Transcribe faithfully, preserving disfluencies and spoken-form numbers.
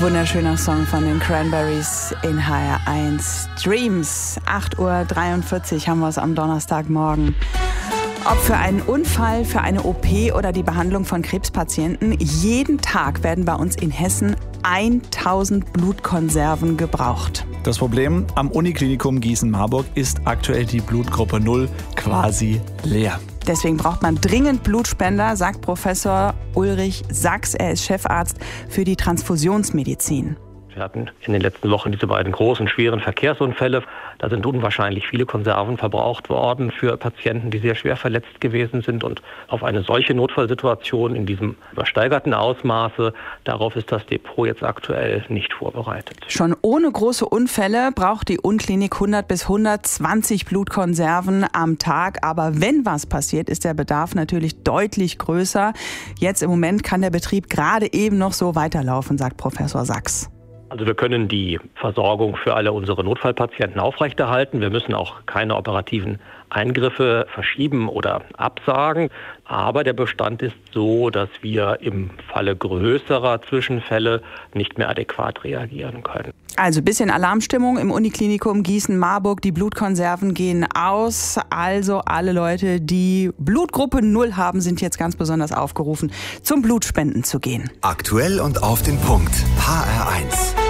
Wunderschöner Song von den Cranberries in H R eins. Dreams, acht Uhr dreiundvierzig haben wir es am Donnerstagmorgen. Ob für einen Unfall, für eine O P oder die Behandlung von Krebspatienten, jeden Tag werden bei uns in Hessen tausend Blutkonserven gebraucht. Das Problem, am Uniklinikum Gießen-Marburg ist aktuell die Blutgruppe null quasi leer. Deswegen braucht man dringend Blutspender, sagt Professor Ulrich Sachs. Er ist Chefarzt für die Transfusionsmedizin. Wir hatten in den letzten Wochen diese beiden großen, schweren Verkehrsunfälle. Da sind unwahrscheinlich viele Konserven verbraucht worden für Patienten, die sehr schwer verletzt gewesen sind. Und auf eine solche Notfallsituation in diesem übersteigerten Ausmaße, darauf ist das Depot jetzt aktuell nicht vorbereitet. Schon ohne große Unfälle braucht die Unklinik hundert bis hundertzwanzig Blutkonserven am Tag. Aber wenn was passiert, ist der Bedarf natürlich deutlich größer. Jetzt im Moment kann der Betrieb gerade eben noch so weiterlaufen, sagt Professor Sachs. Also wir können die Versorgung für alle unsere Notfallpatienten aufrechterhalten. Wir müssen auch keine operativen Eingriffe verschieben oder absagen. Aber der Bestand ist so, dass wir im Falle größerer Zwischenfälle nicht mehr adäquat reagieren können. Also ein bisschen Alarmstimmung im Uniklinikum Gießen-Marburg. Die Blutkonserven gehen aus. Also alle Leute, die Blutgruppe null haben, sind jetzt ganz besonders aufgerufen, zum Blutspenden zu gehen. Aktuell und auf den Punkt. H R eins.